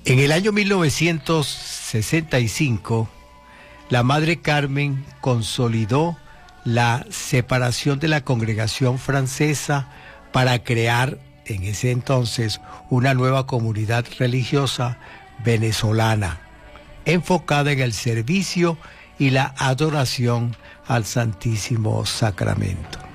En el año 1965, la Madre Carmen consolidó la separación de la congregación francesa para crear en ese entonces una nueva comunidad religiosa venezolana, enfocada en el servicio y la adoración al Santísimo Sacramento.